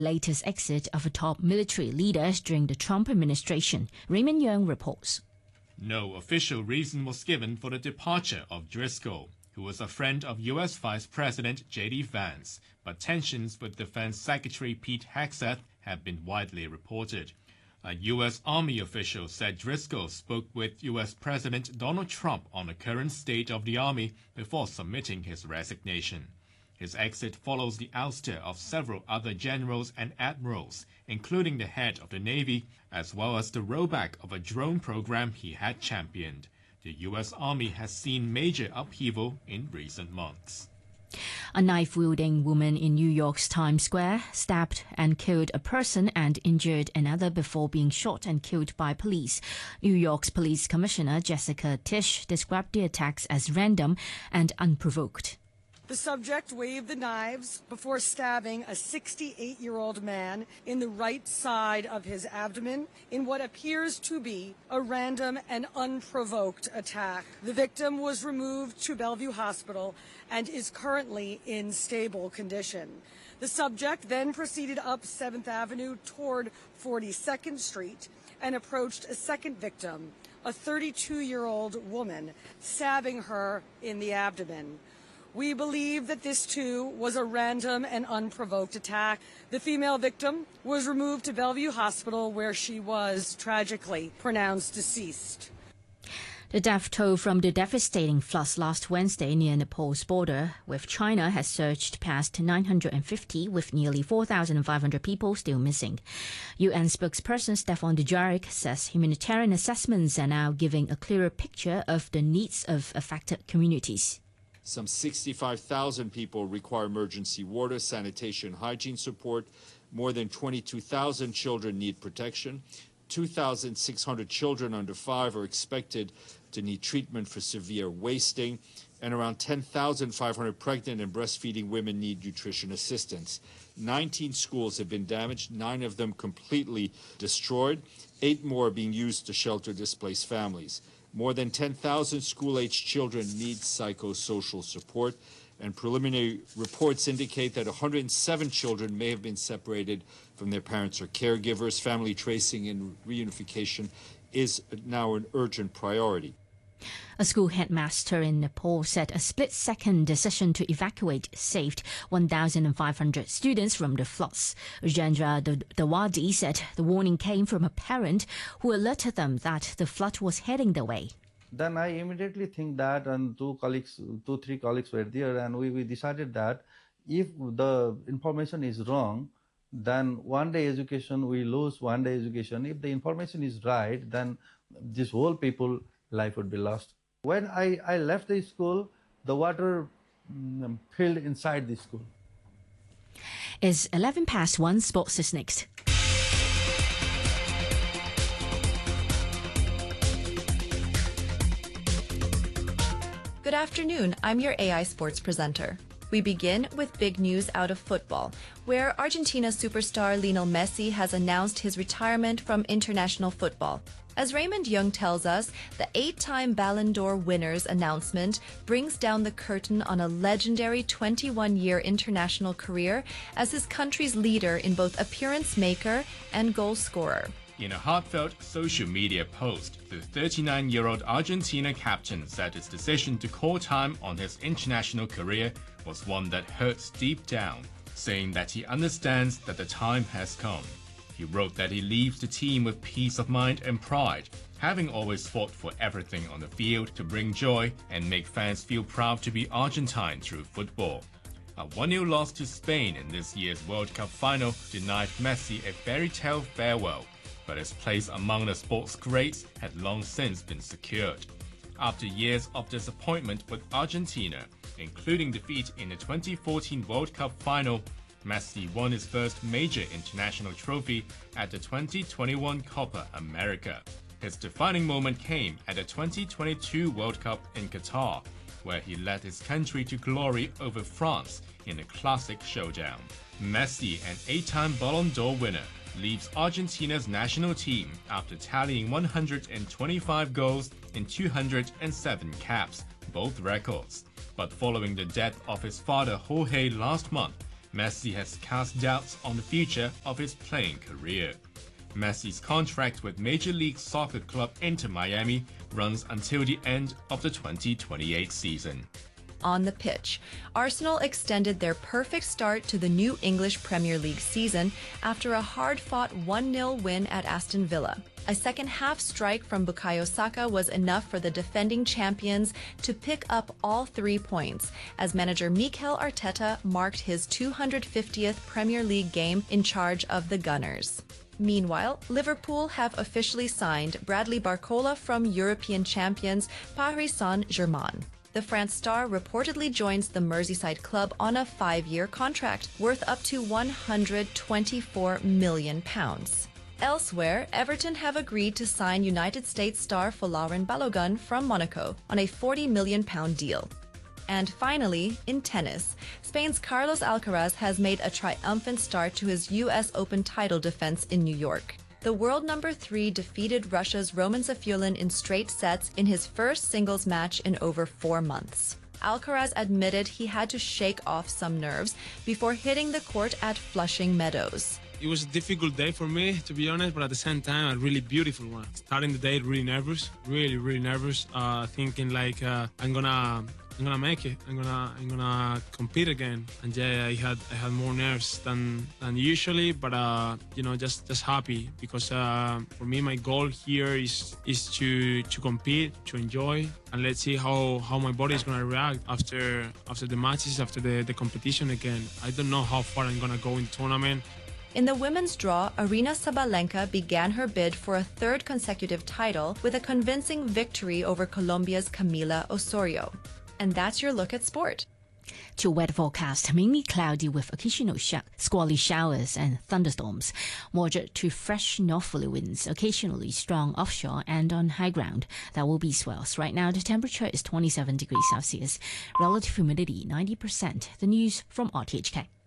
latest exit of a top military leader during the Trump administration. Raymond Young reports. No official reason was given for the departure of Driscoll, who was a friend of U.S. Vice President J.D. Vance, but tensions with Defense Secretary Pete Hegseth have been widely reported. A U.S. Army official said Driscoll spoke with U.S. President Donald Trump on the current state of the Army before submitting his resignation. His exit follows the ouster of several other generals and admirals, including the head of the Navy, as well as the rollback of a drone program he had championed. The U.S. Army has seen major upheaval in recent months. A knife-wielding woman in New York's Times Square stabbed and killed a person and injured another before being shot and killed by police. New York's Police Commissioner Jessica Tisch described the attacks as random and unprovoked. The subject waved the knives before stabbing a 68-year-old man in the right side of his abdomen in what appears to be a random and unprovoked attack. The victim was removed to Bellevue Hospital and is currently in stable condition. The subject then proceeded up 7th Avenue toward 42nd Street and approached a second victim, a 32-year-old woman, stabbing her in the abdomen. We believe that this, too, was a random and unprovoked attack. The female victim was removed to Bellevue Hospital, where she was tragically pronounced deceased. The death toll from the devastating floods last Wednesday near Nepal's border with China has surged past 950, with nearly 4,500 people still missing. UN spokesperson Stefan Dujarric says humanitarian assessments are now giving a clearer picture of the needs of affected communities. Some 65,000 people require emergency water, sanitation, hygiene support. More than 22,000 children need protection. 2,600 children under 5 are expected to need treatment for severe wasting. And around 10,500 pregnant and breastfeeding women need nutrition assistance. 19 schools have been damaged, 9 of them completely destroyed. 8 more are being used to shelter displaced families. More than 10,000 school-aged children need psychosocial support, and preliminary reports indicate that 107 children may have been separated from their parents or caregivers. Family tracing and reunification is now an urgent priority. A school headmaster in Nepal said a split-second decision to evacuate saved 1,500 students from the floods. Rajendra Dawadi said the warning came from a parent who alerted them that the flood was heading their way. Then I immediately think that, and three colleagues were there, and we decided that if the information is wrong, then one day education, we lose one day education. If the information is right, then this whole people life would be lost. When I left the school, the water filled inside the school. It's 1:11. Sports is next. Good afternoon, I'm your AI Sports presenter. We begin with big news out of football, where Argentina superstar Lionel Messi has announced his retirement from international football. As Raymond Young tells us, the 8-time Ballon d'Or winner's announcement brings down the curtain on a legendary 21-year international career as his country's leader in both appearance maker and goal scorer. In a heartfelt social media post, the 39-year-old Argentina captain said his decision to call time on his international career was one that hurts deep down, saying that he understands that the time has come. He wrote that he leaves the team with peace of mind and pride, having always fought for everything on the field to bring joy and make fans feel proud to be Argentine through football. A 1-0 loss to Spain in this year's World Cup final denied Messi a fairy tale farewell, but his place among the sports greats had long since been secured. After years of disappointment with Argentina, including defeat in the 2014 World Cup final, Messi won his first major international trophy at the 2021 Copa America. His defining moment came at the 2022 World Cup in Qatar, where he led his country to glory over France in a classic showdown. Messi, an 8-time Ballon d'Or winner, leaves Argentina's national team after tallying 125 goals in 207 caps, both records. But following the death of his father Jorge last month, Messi has cast doubts on the future of his playing career. Messi's contract with Major League Soccer club Inter Miami runs until the end of the 2028 season. On the pitch, Arsenal extended their perfect start to the new English Premier League season after a hard-fought 1-0 win at Aston Villa. A second-half strike from Bukayo Saka was enough for the defending champions to pick up all 3 points, as manager Mikel Arteta marked his 250th Premier League game in charge of the Gunners. Meanwhile, Liverpool have officially signed Bradley Barcola from European champions Paris Saint-Germain. The France star reportedly joins the Merseyside club on a 5-year contract worth up to £124 million. Elsewhere, Everton have agreed to sign United States star Folarin Balogun from Monaco on a £40 million deal. And finally, in tennis, Spain's Carlos Alcaraz has made a triumphant start to his U.S. Open title defense in New York. The world number 3 defeated Russia's Roman Safulin in straight sets in his first singles match in over 4 months. Alcaraz admitted he had to shake off some nerves before hitting the court at Flushing Meadows. It was a difficult day for me, to be honest, but at the same time, a really beautiful one. Starting the day really nervous, really nervous, thinking like I'm gonna make it. I'm gonna compete again. And yeah, I had more nerves than usually, but just happy because for me my goal here is to compete, to enjoy, and let's see how my body is gonna react after the matches, after the competition again. I don't know how far I'm gonna go in the tournament. In the women's draw, Aryna Sabalenka began her bid for a 3rd consecutive title with a convincing victory over Colombia's Camila Osorio. And that's your look at sport. To weather forecast, mainly cloudy with occasional squally showers and thunderstorms. Moderate to fresh northerly winds, occasionally strong offshore and on high ground. There will be swells. Right now, the temperature is 27 degrees Celsius. Relative humidity 90%. The news from RTHK.